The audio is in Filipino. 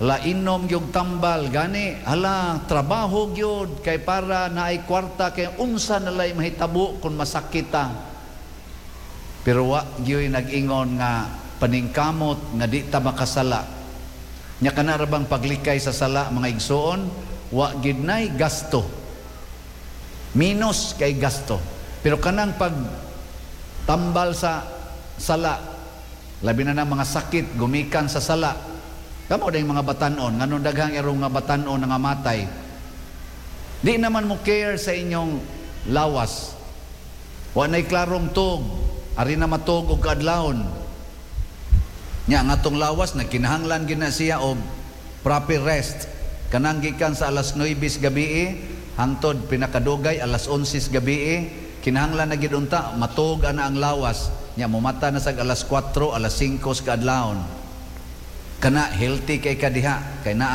lainom yung tambal gani hala trabaho gyud kay para naay kwarta kay unsa nalay mahitabo kung masakit ta. Pero wa gyud nag-ingon nga paningkamot nga di ta makasala. Nya kana ra bang paglikay sa sala mga igsoon, wa gid nay gasto. Minus kay gasto. Pero kanang pag tambal sa sala, labi na mga sakit gumikan sa sala. Kamo dayong mga batanon, nganong daghang irong nga batanon nga matay. Di naman mo care sa inyong lawas. Wa nay klarong tug, ari na matug og kadlawon. Nya nga tong lawas nagkinahanglan gid na siya og proper rest. Kanang gikan sa alas 9 gabi hangtod pinakadugay alas 11 gabi, kinahanglan na gid unta matug ana ang lawas. Nya mumata na sag alas 4, alas 5 sa kadlawon. Kana healthy kay kadiha kay na